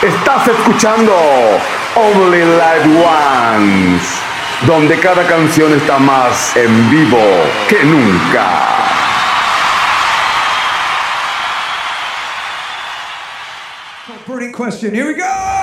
Estás escuchando Only Live Once, donde cada canción está más en vivo que nunca. Burning question, here we go!